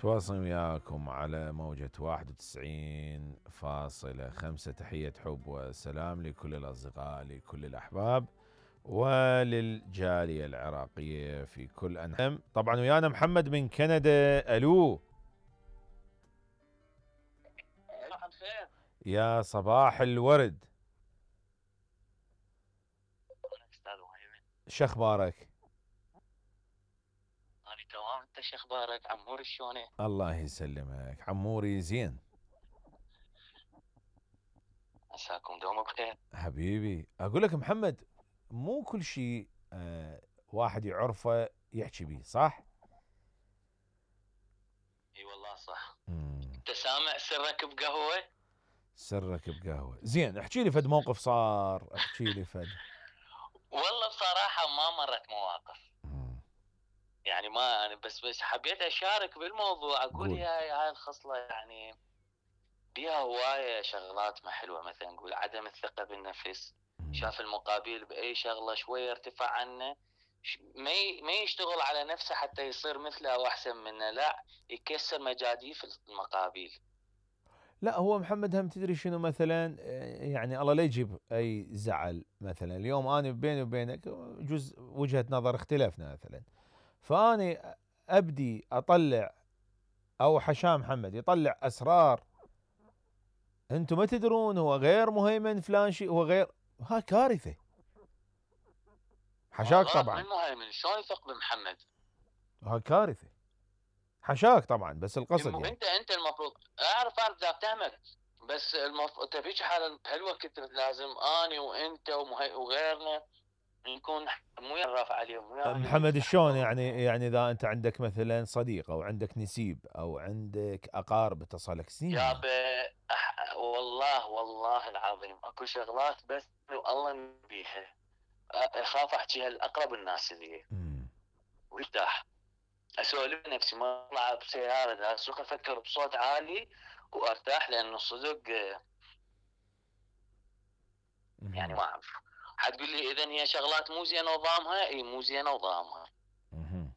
تواصل وياكم على موجة 91.5. تحية حب وسلام لكل الأصدقاء، لكل الأحباب، وللجالية العراقية في كل أنحاء. طبعا ويانا محمد من كندا. ألو، يا صباح الورد، شخبارك؟ أنا تمام، أنت شو أخبارك؟ عمور شلونك؟ الله يسلمك عموري، زين عساكم دوم بخير. حبيبي. أقول لك محمد، مو كل شيء واحد يعرفه يحكي بيه، صح؟ اي والله صح. مم. انت سامع سرك بقهوه؟ سرك بقهوة. زين، احكي لي فد موقف صار، احكي لي فد. والله بصراحه ما مرت مواقف، مم. يعني ما انا بس حبيت اشارك بالموضوع، اقول قول. هاي الخصله يعني بيها هوايه شغلات ما حلوه، مثلا نقول عدم الثقه بالنفس، مم. شاف المقابل باي شغله شويه ارتفع عنه، ما يشتغل على نفسه حتى يصير مثله او احسن منه، لا يكسر مجاديف المقابل. لا هو محمد، هم تدري شنو مثلا، يعني الله لا يجيب اي زعل. مثلا اليوم انا بيني وبينك جزء وجهة نظر اختلفنا مثلا، فاني ابدي اطلع، او حشام محمد يطلع اسرار انتم ما تدرون، هو غير مهيمن فلان شيء، هو غير، ها كارثة. حشاك غلط طبعا، من مهيمن، شلون يثق بمحمد؟ ها كارثة. حشاك طبعا، بس القصد يعني. انت المفروض اعرف ذا اتهمك، بس انت فيك حاله حلوه، كنت لازم اني وانت وغيرنا نكون مو رافع عليهم، وياي محمد نفتح شلون لهم. يعني اذا انت عندك مثلا صديق او عندك نسيب او عندك اقارب اتصلك سنين يعني. يابا والله العظيم اكو شغلات بس والله نبيها، اخاف احكيها لاقرب الناس لي مم. وارتاح، اسولف نفسي، ما اطلع بسياره اسوق افكر بصوت عالي وارتاح، لانه صدق يعني مم. ما اعرف. حتقول لي اذا هي شغلات مو زينه نظامها، اي مو زينه نظامها. مم.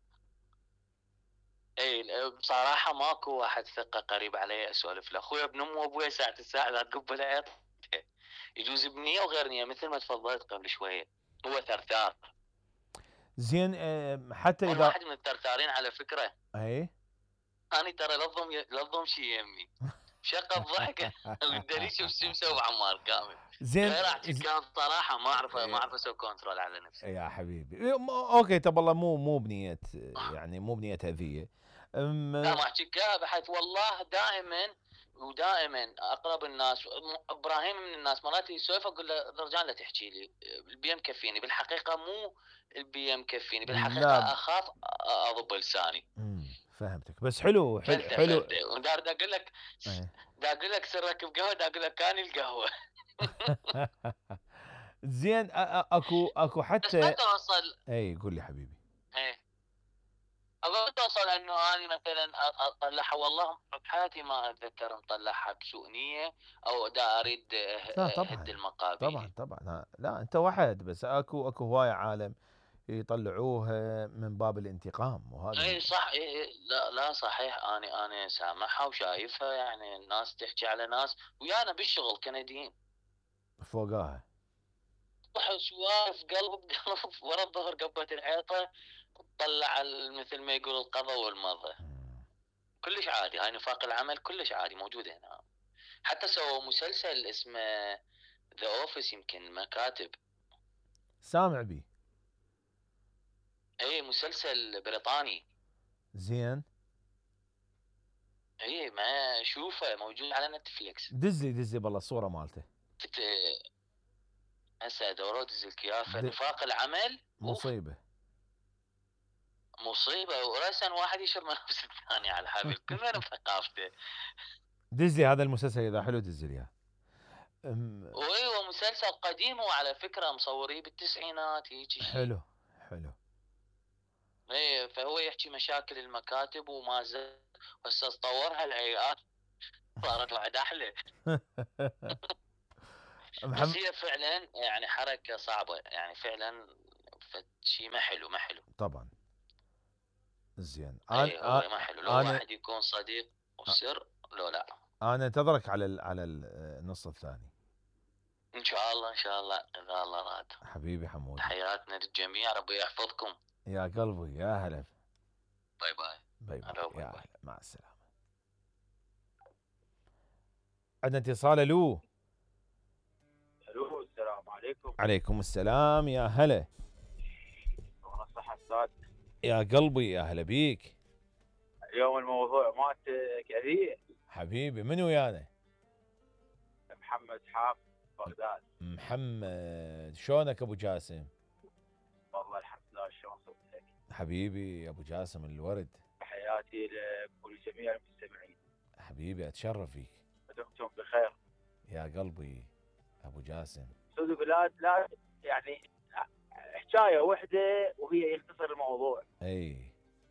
اي بصراحه ماكو واحد ثقه قريب علي اسولف له، اخوي ابن امه وابوي ساعه الساعه لا تقبل عيط، يجوز بنيه وغير نيه مثل ما تفضلت قبل شويه، هو ثرثار. زين، حتى وانا اذا واحد من الثرثارين على فكره، اي انا ترى لظم شي يمي شقه الضحك والدليل شوف شو مسوي عمار كامل. زين غير احكي كان بصراحه ما اعرف اسوي كنترول على نفسي. يا حبيبي، اوكي طب والله مو بنية، يعني مو بنية اذية. لا ما احكيك اياها بحيث والله ودائما اقرب الناس، ابراهيم من الناس مرات يسولف اقول له رجال لا تحكي لي البي مكفيني، بالحقيقه مو البي مكفيني، بالحقيقه لا. اخاف اضب لساني. فهمتك، بس حلو حلو فلته حلو. فلته ودار دا اقول لك، أي. دا اقول لك سرك بقهوه، دا اقول لك كان القهوه. زين، اكو بس ما حتى. توصل. اي قول لي حبيبي. ايه اقول توصل انه انا مثلا اطلعها، والله بحياتي ما اتذكر مطلعها بسوء نيه او دا اريد لا هد طبعا، طبعا المقابيل. طبعا، لا انت واحد بس، اكو هواية عالم يطلعوها من باب الانتقام، وهذا اي صح، لا لا صحيح، انا سامعها وشايفها، يعني الناس تحكي على ناس ويانا بالشغل كنديين، فوقاها. روح سوالف قلب بقلب ورا الظهر قبة الحيطه، تطلع مثل ما يقول القضاء والمضى. كلش عادي، هاي نفاق العمل كلش عادي موجود هنا. حتى سووا مسلسل اسمه ذا اوفيس، يمكن مكاتب. سامع بي. اي مسلسل بريطاني. زين، اي ما شوفه موجود على نتفليكس. دزلي بالله الصورة مالته. كنت هسه دورات الكيافه، نفاق العمل اوف، مصيبة. مصيبه، وراسا واحد يشر نفس الثاني على الحبيب، كل من بثقافته. دزلي هذا المسلسل اذا حلو، دزلي اياه. وايوه مسلسل قديم، وعلى فكره مصوريه بالتسعينات هيك شيء. حلو حلو. ايه فهو يحكي مشاكل المكاتب وما زال، هسه طورها الهيئات صارت بعد احلى. بس محمد. هي فعلا يعني حركه صعبه، يعني فعلا شيء ما حلو ما حلو. طبعا. زين. اي هو ما حلو، لو انا واحد يكون صديق وسر لو لا. انا انتظرك على النص الثاني. ان شاء الله ان شاء الله اذا الله راد. حبيبي حمودي، تحياتنا للجميع، ربي يحفظكم. يا قلبي يا هلا. باي باي. باي باي هلا باي يا باي. هلا، مع السلامة. عندنا اتصال. الو. الو السلام عليكم. عليكم السلام يا هلا. والله الصحة استاذ. يا قلبي يا هلا بيك. اليوم الموضوع مات كثير. حبيبي من ويانا؟ محمد حافظ بغداد. محمد، شلونك ابو جاسم؟ والله الحمد لله، شلون صوتك؟ حبيبي يا ابو جاسم الورد. تحياتي لك ولجميع المستمعين. حبيبي اتشرف فيك. دمتم بخير. يا قلبي ابو جاسم. صدق لا يعني حكاية وحدة وهي يختصر الموضوع. اي.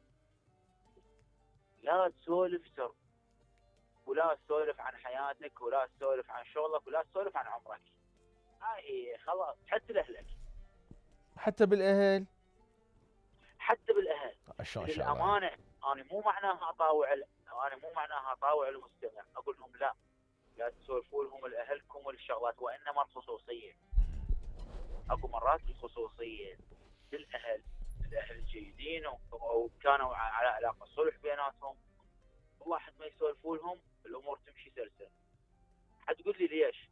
لا تسولف سر، ولا تسولف عن حياتك، ولا تسولف عن شغلك، ولا تسولف عن عمرك. هاي خلاص، حتى لاهلك، حتى بالاهل. حتى بالاهل. شلون للامانه انا مو معناها اطاوع المستمع، اقول لهم لا تسولفوا لهم لاهلكم والشغلات، وانما الخصوصيه. اكو مرات الخصوصيه للاهل، الاهل الجيدين وكانوا على علاقه صلح بيناتهم، واحد ما يسولفوا لهم الامور تمشي سلسله. حتقول لي ليش؟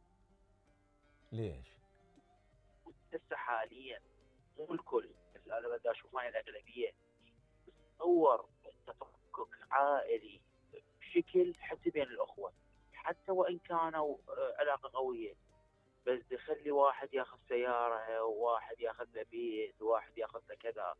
هسه حاليا مو الكل، بس انا بدي اشوف هاي الاغلبيه تصور تفكك عائلي بشكل حتى بين الاخوه، حتى وان كانوا علاقه قويه، بس تخلي واحد ياخذ سياره، وواحد ياخذ له بيت، وواحد ياخذ له كذا.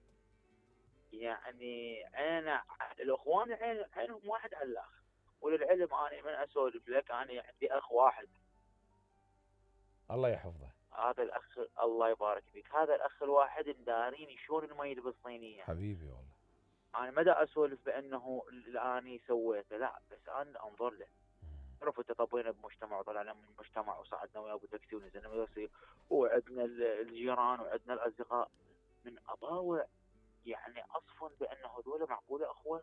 يعني الاخوان عينهم واحد على الاخ. وللعلم انا من اسولف لك، انا عندي اخ واحد. الله يحفظه. هذا الاخ الله يبارك فيك، هذا الاخ الواحد مداريني شلون المي بالصينيه. حبيبي والله. انا ما دا اسولف بانه اني سويته، لا، بس انا انظر له. عرفت تطبينا بمجتمع وطلعنا من المجتمع وصعدنا ويا ابو تاكسي ونزلنا بتاكسي، وعندنا الجيران وعندنا الاصدقاء، من اطاوع يعني اصفن بانه هذول معقوله اخوه.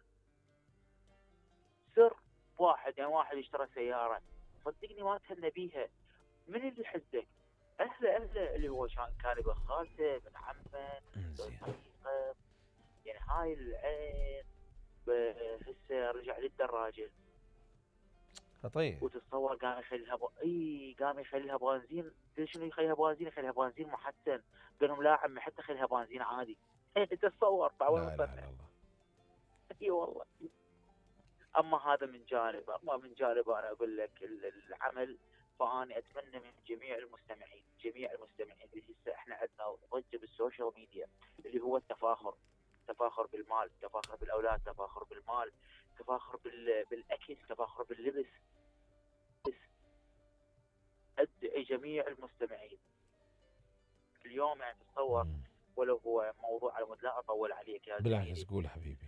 سر واحد، يعني واحد اشترى سياره، صدقني ما تهنى بيها. من اللي يحزك؟ اهله اللي هو كان ابن خالته، ابن عمه، صديقه. يعني هاي العين هسه رجع للدراجه. طيب. وتتصور قام يخليها بنزين. تدري شنو يخليها بنزين؟ يخليها بنزين محسن. قال لهم لا عمي، حتى خليها بنزين عادي. تتصور لا لا لا الله. اي والله. اما هذا من جانب، انا اقول لك العمل. فاني اتمنى من جميع المستمعين اللي هسه احنا عندنا ضجه بالسوشيال ميديا، اللي هو التفاخر بالمال، تفاخر بالاولاد، تفاخر بالمال، تفاخر بالاكل، تفاخر باللبس. ادعي جميع المستمعين اليوم، يعني تتصور، ولو هو موضوع على مود لا اطول عليك يا زميلي. بالعكس قول حبيبي.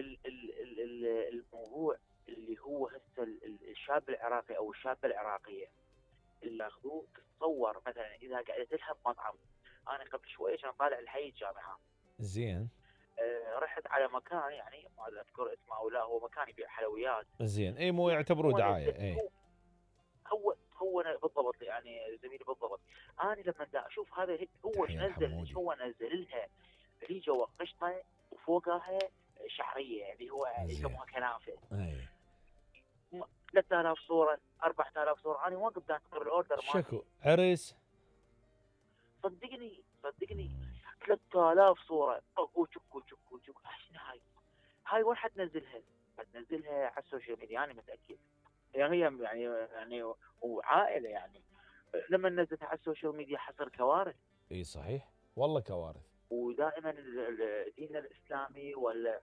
الموضوع اللي هو هسه الشاب العراقي او الشابه العراقيه اللي ياخذوه، تتصور مثلا اذا قعدت لها بمطعم. انا قبل شويه كان طالع الحي الجامعه. زين. رحت على مكان، يعني ما اذكر اسمه او لا، هو مكان يبيع حلويات. زين. اي مو يعتبروه دعايه. اي هو بالضبط، يعني زميلي بالضبط. انا لما دا اشوف هذا هو نزل لها ريجه وقشطه وفوقها شعريه اللي هو يسموها كنافه. اي 3000 صوره 4000 صوره. انا ما قدرت انتظر الاوردر مالي. شكو عرس. صدقني 3000 صوره وشك. شنو هاي وين حتنزلها على السوشيال ميديا؟ انا متاكد يعني هي يعني وعائله، يعني لما نزلتها على السوشيال ميديا حصل كوارث. اي صحيح والله كوارث. ودائما الدين الاسلامي ولا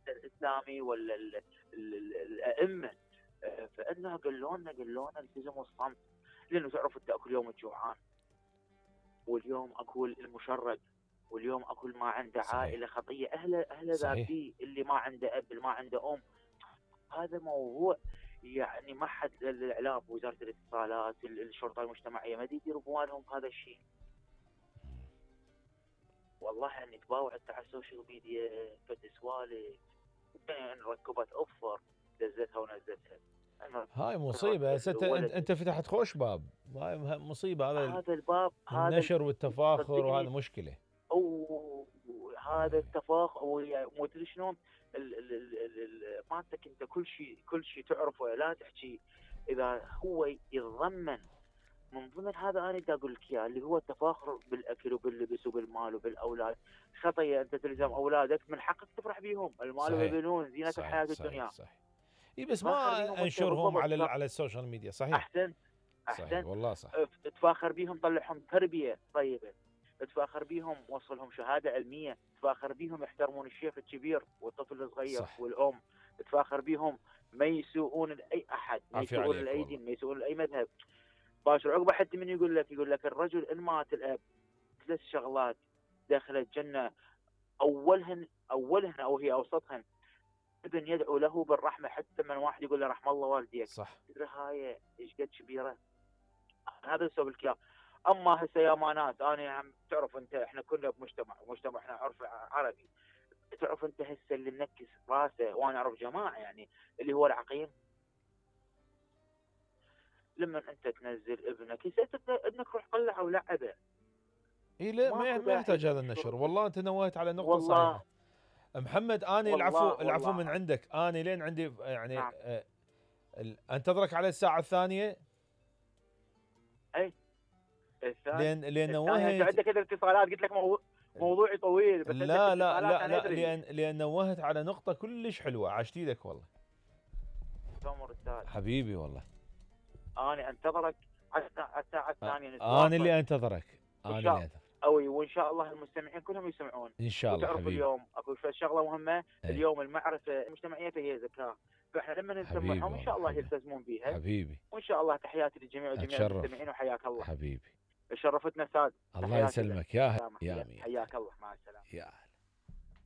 الائمه، فانها قالوا لنا التزموا الصمت، لانه تعرف انت اكل يوم الجوعان، واليوم اكل المشرد، واليوم اكل ما عنده عائله خطيه، اهله ذابي، اللي ما عنده اب، اللي ما عنده ام. هذا موضوع يعني ما حد الاعلام، وزاره الاتصالات، الشرطه المجتمعيه ما يديروا بوالهم هذا الشيء. والله اني تباوعت على السوشيال ميديا فد سوالف يعني ركبت اوفر دزتها ونزلتها. هاي مصيبه. هسه انت فتحت خوش باب، هاي مصيبه. هذا الباب هذا النشر والتفاخر، صدقني. وهذا مشكله. هذا التفاخر مو تدري شنو مالتك انت كل شيء تعرفه لا تحكي. اذا هو يتضمن من ضمن هذا انا دا اقول لك اياه اللي هو التفاخر بالاكل وباللبس وبالمال وبالاولاد. خطيه انت تلزم اولادك من حقك تفرح بيهم، المال والبنون زينه الحياه الدنيا. صحيح. اي بس ما انشرهم على السوشيال ميديا. صحيح. احسن والله صح. تفاخر بيهم، طلعهم تربيه طيبه، تفاخر بيهم وصلهم شهاده علميه، تفاخر بيهم يحترمون الشيخ الكبير والطفل الصغير صح. والام تفاخر بيهم ما يسوءون لاي احد، ما يسوءون لاي دين، ما يسوءون لاي مذهب. باشر عقبه حتى من يقول لك الرجل ان مات الاب 3 شغلات داخل الجنه، اولهن او هي اوسطهن ابن يدعو له بالرحمه، حتى من واحد يقول له رحم الله والديك. صح. تدري هاي ايش قد كبيره. هذا السبب الكلام. اما هسه يا مانات انا تعرف انت احنا كنا بمجتمع احنا عرف عربي. تعرف انت هسه اللي منكس راسه، وانا اعرف جماعه يعني اللي هو العقيم. لما انت تنزل ابنك ابنك روح طلعه ولعبه. اي لا ما يحتاج هذا النشر. والله انت نوهت على نقطه صحيحه محمد. انا العفو من عندك. انا لين عندي يعني نعم. انتظرك على الساعه الثانيه. اي لان نوهت عندك كذا اتصالات. قلت لك موضوعي طويل بس لا لان نوهت على نقطه كلش حلوه. عاشت ايدك والله حبيبي. والله انا انتظرك على الساعه الثانيه. انا اللي انتظرك. وان شاء الله المستمعين كلهم يسمعون ان شاء الله حبيبي. اليوم اكو شغله مهمه. اليوم المعرفه المجتمعيه هي ذكاء، فاحنا لما نسمعهم ان شاء الله يلتزمون بها حبيبي. وان شاء الله تحياتي للجميع وجميع المستمعين وحياك الله حبيبي. شرفتنا سعد. الله يسلمك يا حياك الله. مع السلامه.